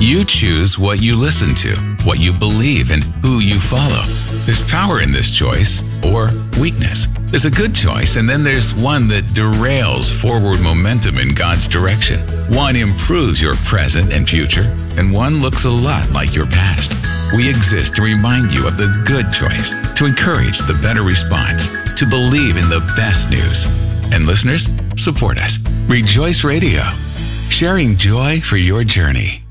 You choose what you listen to, what you believe, and who you follow. There's power in this choice, or weakness. There's a good choice, and then there's one that derails forward momentum in God's direction. One improves your present and future, and one looks a lot like your past. We exist to remind you of the good choice, to encourage the better response, to believe in the best news. And listeners, support us. Rejoice Radio, sharing joy for your journey.